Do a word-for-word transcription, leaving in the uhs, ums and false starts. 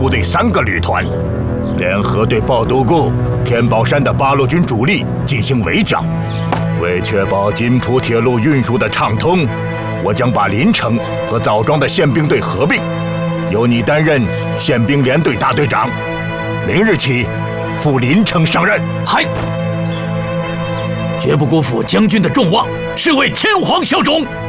部队三个旅团，联合对抱都固、天宝山的八路军主力进行围剿。为确保津浦铁路运输的畅通，我将把临城和枣庄的宪兵队合并，由你担任宪兵联队大队长。明日起，赴临城上任。 嗨，绝不辜负将军的重望，是为天皇效忠。